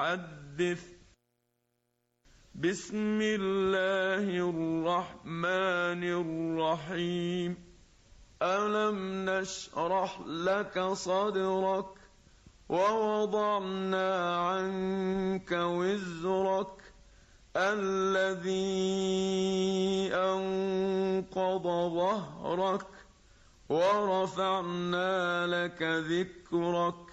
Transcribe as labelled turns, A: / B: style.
A: حدث. بسم الله الرحمن الرحيم. ألم نشرح لك صدرك ووضعنا عنك وزرك الذي أنقض ظهرك ورفعنا لك ذكرك